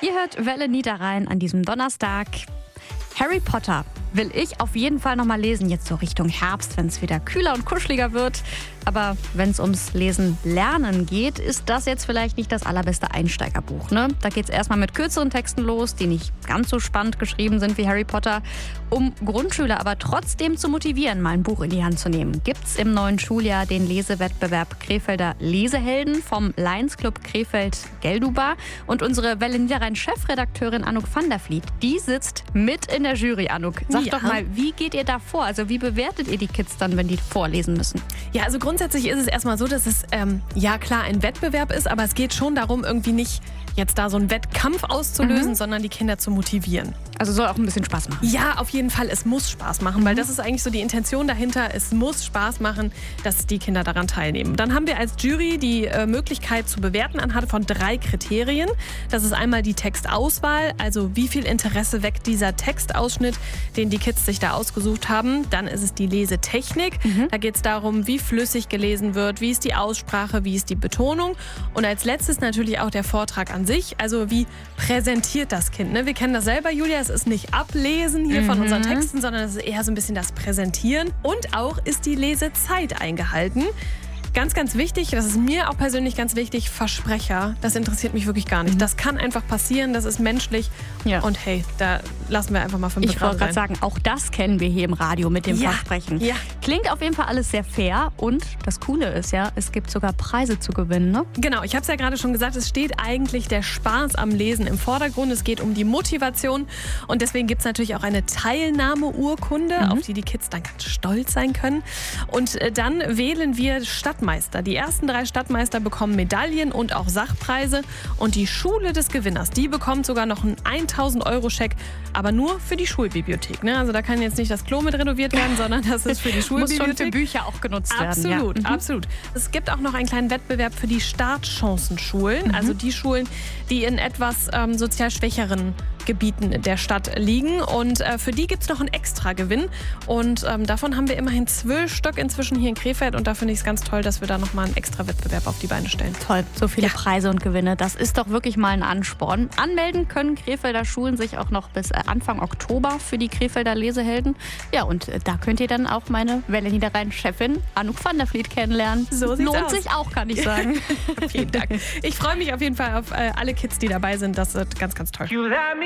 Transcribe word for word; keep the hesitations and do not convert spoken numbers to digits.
Ihr hört Welle Niederrhein an diesem Donnerstag. Harry Potter will ich auf jeden Fall noch mal lesen, jetzt so Richtung Herbst, wenn es wieder kühler und kuscheliger wird. Aber wenn es ums Lesen lernen geht, ist das jetzt vielleicht nicht das allerbeste Einsteigerbuch. Ne? Da geht es erstmal mit kürzeren Texten los, die nicht ganz so spannend geschrieben sind wie Harry Potter. Um Grundschüler aber trotzdem zu motivieren, mal ein Buch in die Hand zu nehmen, gibt es im neuen Schuljahr den Lesewettbewerb Krefelder Lesehelden vom Lions Club Krefeld-Gelduba. Und unsere Welle Niederrhein-Chefredakteurin Anouk van der Vliet, die sitzt mit in der Jury. Anouk, sag Ja. doch mal, wie geht ihr da vor? Also wie bewertet ihr die Kids dann, wenn die vorlesen müssen? Ja, also grundsätzlich ist es erstmal so, dass es ähm, ja klar ein Wettbewerb ist, aber es geht schon darum, irgendwie nicht jetzt da so einen Wettkampf auszulösen, Mhm. sondern die Kinder zu motivieren. Also soll auch ein bisschen Spaß machen. Ja, auf jeden Fall, es muss Spaß machen, weil das ist eigentlich so die Intention dahinter. Es muss Spaß machen, dass die Kinder daran teilnehmen. Dann haben wir als Jury die äh, Möglichkeit zu bewerten anhand von drei Kriterien. Das ist einmal die Textauswahl, also wie viel Interesse weckt dieser Textausschnitt, den die Kids sich da ausgesucht haben. Dann ist es die Lesetechnik. Mhm. Da geht es darum, wie flüssig gelesen wird, wie ist die Aussprache, wie ist die Betonung. Und als letztes natürlich auch der Vortrag an sich, also wie präsentiert das Kind. Ne? Wir kennen das selber, Julia, es ist nicht Ablesen hier von Mhm. unseren Texten, sondern es ist eher so ein bisschen das Präsentieren. Und auch ist die Lesezeit eingehalten. Ganz, ganz wichtig, das ist mir auch persönlich ganz wichtig, Versprecher, das interessiert mich wirklich gar nicht. Das kann einfach passieren, das ist menschlich. Ja. Und hey, da lassen wir einfach mal fünf Ich wollte gerade sein. sagen, auch das kennen wir hier im Radio mit dem Ja, Versprechen. ja. Klingt auf jeden Fall alles sehr fair und das Coole ist ja, es gibt sogar Preise zu gewinnen, ne? Genau, ich habe es ja gerade schon gesagt, es steht eigentlich der Spaß am Lesen im Vordergrund. Es geht um die Motivation und deswegen gibt es natürlich auch eine Teilnahmeurkunde, Mhm. auf die die Kids dann ganz stolz sein können. Und äh, dann wählen wir Stadtmeister. Die ersten drei Stadtmeister bekommen Medaillen und auch Sachpreise und die Schule des Gewinners, die bekommt sogar noch einen tausend-Euro-Scheck, aber nur für die Schulbibliothek. Ne? Also da kann jetzt nicht das Klo mit renoviert werden, sondern das ist für die Muss schon für Schulbibliothek. Bücher auch genutzt werden. Absolut, Ja. Mhm. absolut. Es gibt auch noch einen kleinen Wettbewerb für die Startchancenschulen, also die Schulen, die in etwas ähm, sozial schwächeren Gebieten der Stadt liegen. Und äh, für die gibt es noch einen Extra-Gewinn. Und ähm, davon haben wir immerhin zwölf Stück inzwischen hier in Krefeld. Und da finde ich es ganz toll, dass wir da nochmal einen Extra-Wettbewerb auf die Beine stellen. Toll, so viele Ja. Preise und Gewinne. Das ist doch wirklich mal ein Ansporn. Anmelden können Krefelder Schulen sich auch noch bis äh, Anfang Oktober für die Krefelder Lesehelden. Ja, und äh, da könnt ihr dann auch meine Welle Niederrhein-Chefin Anouk van der Vliet kennenlernen. So sieht's Lohnt aus. sich auch, kann ich sagen. Vielen Dank. Ich freue mich auf jeden Fall auf äh, alle Kids, die dabei sind. Das wird ganz, ganz toll.